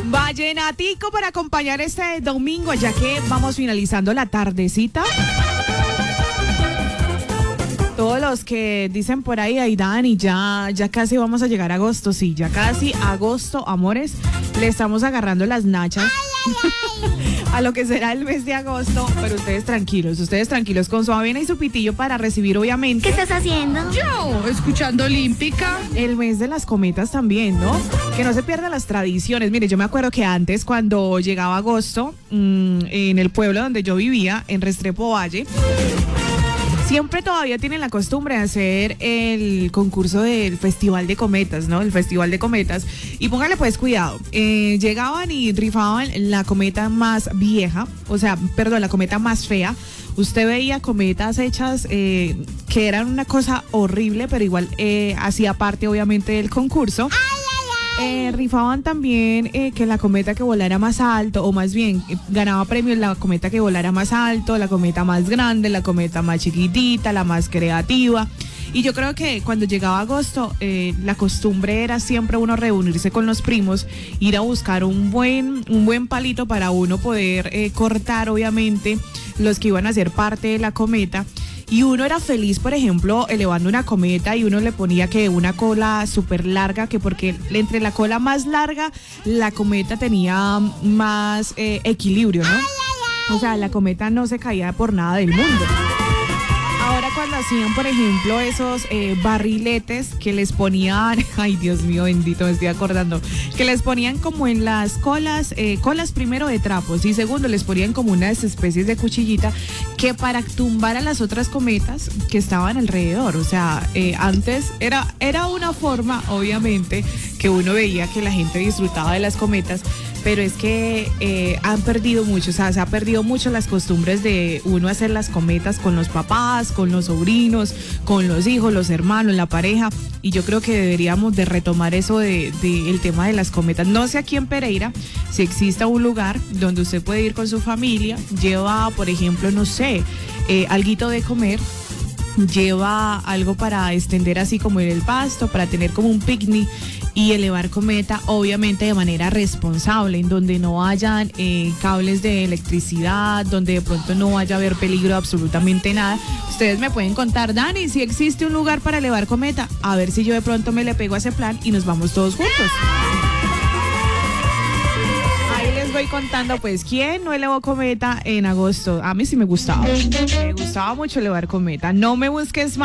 Vallenatico para acompañar este domingo, ya que vamos finalizando la tardecita. Todos los que dicen por ahí, ay Dani, ya casi vamos a llegar a agosto. Sí, ya casi agosto, amores, le estamos agarrando las nachas a lo que será el mes de agosto. Pero ustedes tranquilos con su avena y su pitillo para recibir, obviamente. ¿Qué estás haciendo? Yo, escuchando Olímpica. El mes de las cometas también, ¿no? Que no se pierdan las tradiciones. Mire, yo me acuerdo que antes, cuando llegaba agosto, en el pueblo donde yo vivía, en Restrepo Valle, siempre todavía tienen la costumbre de hacer el concurso del Festival de Cometas, ¿no? El Festival de Cometas. Y póngale pues cuidado. Llegaban y rifaban la cometa más vieja, la cometa más fea. Usted veía cometas hechas que eran una cosa horrible, pero igual hacía parte obviamente del concurso. Rifaban también que la cometa que volara más alto, o más bien ganaba premios la cometa que volara más alto, la cometa más grande, la cometa más chiquitita, la más creativa. Y yo creo que cuando llegaba agosto, la costumbre era siempre uno reunirse con los primos, ir a buscar un buen palito para uno poder cortar, obviamente, los que iban a ser parte de la cometa. Y uno era feliz, por ejemplo, elevando una cometa, y uno le ponía que una cola súper larga, que porque entre la cola más larga, la cometa tenía más equilibrio, ¿no? O sea, la cometa no se caía por nada del mundo. Ahora cuando hacían, por ejemplo, esos barriletes que les ponían, ay Dios mío bendito, me estoy acordando, que les ponían como en las colas primero de trapos, y segundo les ponían como unas especies de cuchillita que para tumbar a las otras cometas que estaban alrededor. O sea, antes era una forma, obviamente, que uno veía que la gente disfrutaba de las cometas, pero es que han perdido mucho, o sea, se ha perdido mucho las costumbres de uno hacer las cometas con los papás, con los sobrinos, con los hijos, los hermanos, la pareja, y yo creo que deberíamos de retomar eso de el tema de las cometas. No sé aquí en Pereira si exista un lugar donde usted puede ir con su familia, lleva, por ejemplo, no sé, alguito de comer, lleva algo para extender así como en el pasto, para tener como un picnic y elevar cometa, obviamente de manera responsable, en donde no hayan cables de electricidad, donde de pronto no vaya a haber peligro de absolutamente nada. Ustedes me pueden contar, Dani, si existe un lugar para elevar cometa, a ver si yo de pronto me le pego a ese plan y nos vamos todos juntos. Voy contando pues quién no elevó cometa en agosto. A mí sí me gustaba mucho elevar cometa. No me busques más.